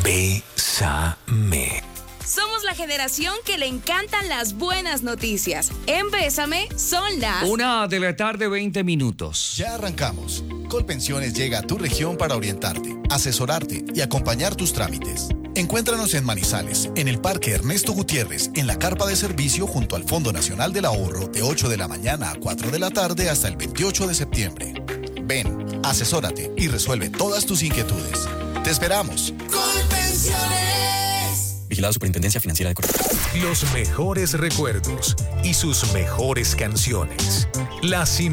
Bésame. Somos la generación que le encantan las buenas noticias. En Bésame son las 1:20 p.m. Ya arrancamos. Colpensiones llega a tu región para orientarte, asesorarte y acompañar tus trámites. Encuéntranos en Manizales, en el Parque Ernesto Gutiérrez, en la carpa de servicio junto al Fondo Nacional del Ahorro, de 8 de la mañana a 4 de la tarde hasta el 28 de septiembre. Ven, asesórate y resuelve todas tus inquietudes. ¡Te esperamos! Colpensiones. Vigilado Superintendencia Financiera de Colombia. Los mejores recuerdos y sus mejores canciones. Las